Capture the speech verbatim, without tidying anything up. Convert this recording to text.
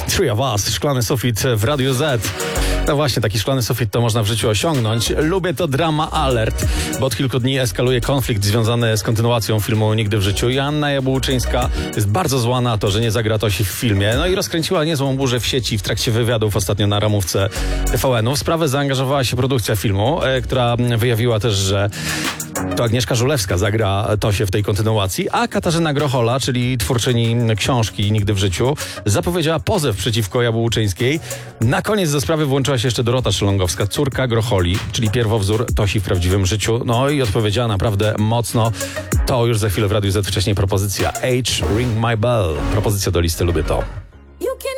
Three of Us, szklany sufit w Radiu Z. No właśnie, taki szklany sufit to można w życiu osiągnąć. Lubię to drama alert, bo od kilku dni eskaluje konflikt związany z kontynuacją filmu Nigdy w życiu. Joanna Jabłoczyńska jest bardzo zła na to, że nie zagra Tosi w filmie. No i rozkręciła niezłą burzę w sieci w trakcie wywiadów ostatnio na ramówce T V N-u. W sprawę zaangażowała się produkcja filmu, e, która wyjawiła też, że to Agnieszka Żulewska zagra Tosię w tej kontynuacji, a Katarzyna Grochola, czyli twórczyni książki Nigdy w życiu, zapowiedziała pozew przeciwko Jabłoczyńskiej. Na koniec do sprawy włączyła się jeszcze Dorota Szylongowska, córka Grocholi, czyli pierwowzór Tosi w prawdziwym życiu. No i odpowiedziała naprawdę mocno. To już za chwilę w Radiu Z, wcześniej propozycja H, Ring My Bell. Propozycja do listy Lubię to.